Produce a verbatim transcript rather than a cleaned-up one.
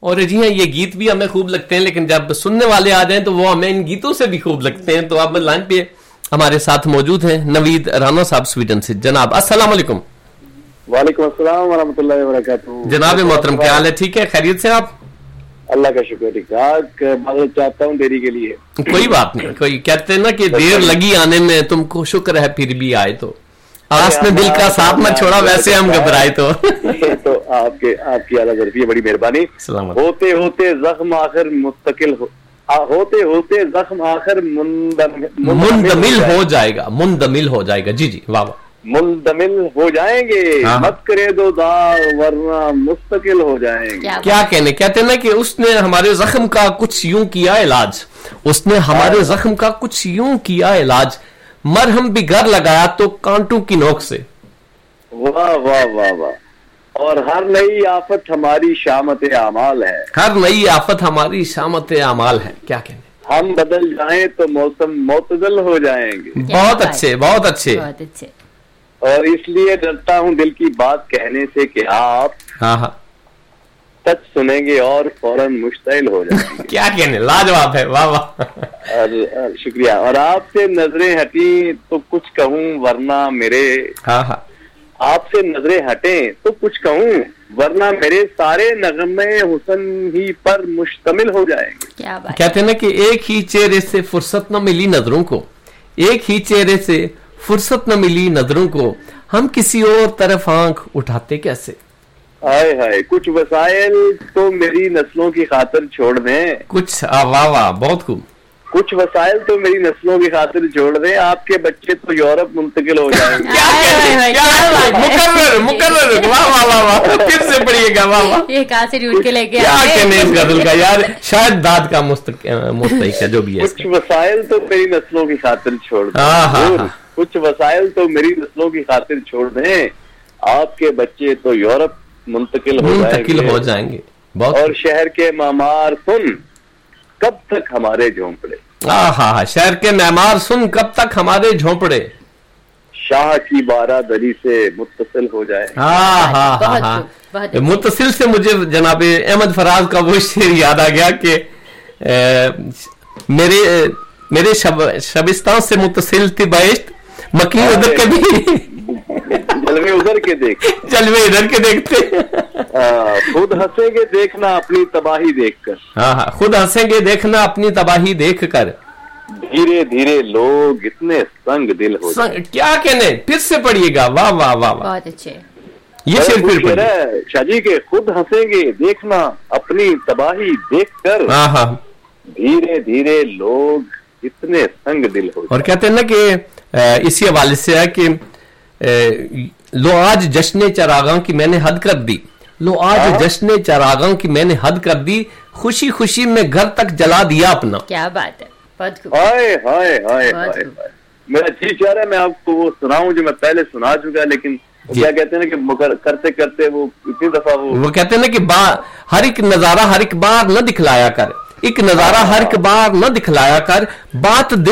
और जी हाँ, ये गीत भी हमें खूब लगते हैं, लेकिन जब सुनने वाले आ जाएं तो वो हमें इन गीतों से भी खूब लगते हैं। तो आप लाइन पे हमारे साथ मौजूद हैं नवीद राना साहब स्वीडन से। जनाब अस्सलाम वालेकुम। वालेकुम अस्सलाम व रहमतुल्लाहि व बरकातहू। जनाब मोहतरम, क्या हाल है? ठीक है, खैरियत से आप? अल्लाह का शुक्र, ठीक ठाक। माजरत चाहता हूँ देरी के लिए। कोई बात नहीं, कोई कहते हैं ना कि देर लगी आने में, तुमको शुक्र है फिर भी आए। तो आस ने दिल का साथ मत छोड़ा, वैसे हम घबराए तो तो आपके आपकी आला ज़र्फ़ी है, बड़ी मेहरबानी। होते होते जख्म आखिर मुस्तकिल हो होते होते जख्म आखिर मुंदमिल हो जाएगा, मुंदमिल हो जाएगा। जी जी, वाह वाह। मुंदमिल हो जाएंगे, मत करे दो दाग वरना मुस्तकिल हो जाएंगे। क्या कहने, कहते हैं ना कि उसने हमारे जख्म का कुछ यूं किया इलाज, उसने हमारे जख्म का कुछ यूं किया इलाज, मरहम भी घर लगाया तो कांटों की नोक से। वाह वाह वाह वाह। और हर नई आफत हमारी शामत आमाल है, हर नई आफत हमारी शामत आमाल है। क्या कहने, हम बदल जाएं तो मौसम मोतदल हो जाएंगे। बहुत अच्छे, बहुत अच्छे, बहुत अच्छे। और इसलिए डरता हूँ दिल की बात कहने से कि आप हाँ हाँ सच सुनेंगे और फौरन मुश्तइल हो जाएंगे। क्या कहने, लाजवाब है, वाह वाह। और शुक्रिया। और आपसे नजरें हटी तो कुछ कहूँ वरना मेरे हाँ हाँ आपसे नजरें हटे तो कुछ कहूँ वरना मेरे सारे नगमे हुस्न ही पर मुश्तमिल हो जाएंगे। क्या बात। कहते हैं ना कि एक ही चेहरे से फुर्सत न मिली नजरों को, एक ही चेहरे से फुर्सत न मिली नजरों को, हम किसी और तरफ आंख उठाते कैसे। हाय हाय, कुछ वसाइल तो मेरी नस्लों की खातिर छोड़ दें, कुछ वाह वाह, बहुत खूब। कुछ वसाइल तो मेरी नस्लों की खातिर छोड़ दें, आपके बच्चे तो यूरोप मुंतकिल हो जाएंगे। क्या मुकर्रर मुकर्रर, वाह वाह वाह वाह, फिर से पढ़िएगा, वाह वाह। ये कहाँ से ढूंढ के लेके क्या कहने इस गजल का यार, शायद दाद का मुस्तहिक है जो भी है। कुछ वसाइल तो मेरी नस्लों की खातिर छोड़ दें, हाँ, कुछ वसाइल तो मेरी नस्लों की खातिर छोड़ दें, आपके बच्चे तो यूरोप मुंतकिल हो जाएंगे हो जाएंगे। और शहर के मामार सुन कब तक हमारे झोंपड़े, हाँ हाँ, शहर के मामार सुन कब तक हमारे झोंपड़े, शाह की बारादरी से मुत्तसिल हो जाए। हाँ हाँ हाँ हाँ, मुत्तसिल से मुझे जनाब अहमद फराज का वो शेर याद आ गया कि मेरे मेरे शब, शबिस्तान से मुत्तसिल थी बहिश्त, मकीन उधर के भी जलवे उधर के देख, जलवे इधर के देखते। खुद हंसेंगे देखना अपनी तबाही देखकर, हाँ हाँ, खुद हंसेंगे देखना अपनी तबाही देखकर, धीरे धीरे लोग इतने संग दिल हो जाए। क्या कहने, फिर से पढ़िएगा, वाह वाह वाह, बहुत अच्छे। ये शेर फिर पढ़िए। शाजी के खुद हंसेंगे देखना अपनी तबाही देखकर, हाँ हाँ, धीरे धीरे लोग इतने संग दिल हो। और कहते हैं ना कि इसी हवाले से है कि लो आज जश्न चरागां की मैंने हद कर दी, लो आज जश्न चरागां की मैंने हद कर दी, खुशी खुशी में घर तक जला दिया अपना। क्या बात है, हाय हाय हाय हाय, मेरा जी चाह रहा है मैं आपको वो सुनाऊं जो मैं पहले सुना चुका, लेकिन क्या कहते हैं ना कि करते करते वो इतनी दफा वो वो कहते हैं ना कि बार हर एक नजारा हर एक बार न दिखलाया कर, एक नजारा हर एक बार न दिखलाया कर, बात